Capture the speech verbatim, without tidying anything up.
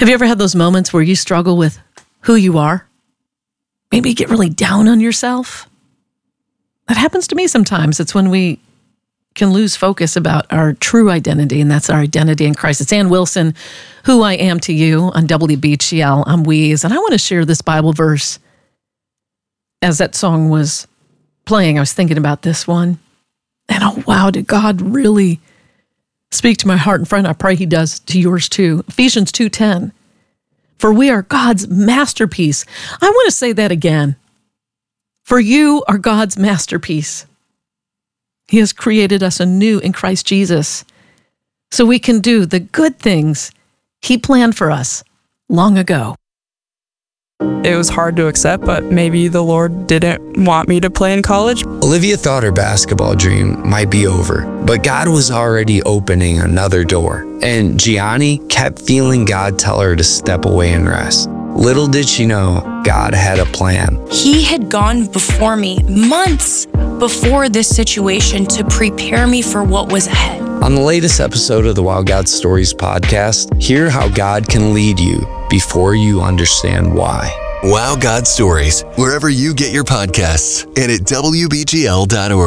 Have you ever had those moments where you struggle with who you are? Maybe you get really down on yourself? That happens to me sometimes. It's when we can lose focus about our true identity, and that's our identity in Christ. It's Ann Wilson, Who I Am to You on W B G L. I'm Weeze, and I want to share this Bible verse. As that song was playing, I was thinking about this one, and oh wow, did God really speak to my heart and friend? I pray he does to yours too. Ephesians two ten, for we are God's masterpiece. I want to say that again. For you are God's masterpiece. He has created us anew in Christ Jesus so we can do the good things he planned for us long ago. It was hard to accept, but maybe the Lord didn't want me to play in college. Olivia thought her basketball dream might be over, but God was already opening another door. And Gianni kept feeling God tell her to step away and rest. Little did she know, God had a plan. He had gone before me months before this situation to prepare me for what was ahead. On the latest episode of the Wow God Stories podcast, hear how God can lead you before you understand why. Wow God Stories, wherever you get your podcasts and at W B G L dot org.